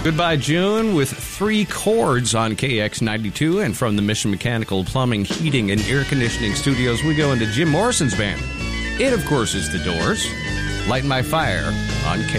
Goodbye, June, with 3 chords on KX92. And from the Mission Mechanical Plumbing, Heating, and Air Conditioning Studios, we go into Jim Morrison's band. It, of course, is The Doors. Light My Fire on KX.